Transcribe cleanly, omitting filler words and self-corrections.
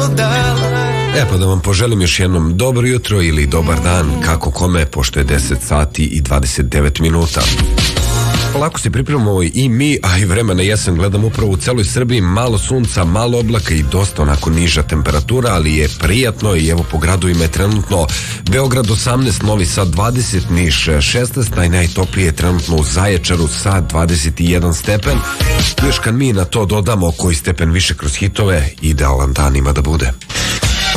Pa da vam poželim još jednom dobro jutro ili dobar dan, kako kome, pošto je 10 sati i 29 minuta. Polako se pripremamo i mi, a i vremena jesen gledam upravo u celoj Srbiji, malo sunca, malo oblaka i dosta onako niža temperatura, ali je prijatno i evo po gradovima je trenutno Beograd 18, Novi Sad 20, Niš 16, najtoplije je trenutno u Zaječaru sa 21 stepen. Još kad mi na to dodamo koji stepen više kroz hitove, idealan dan ima da bude.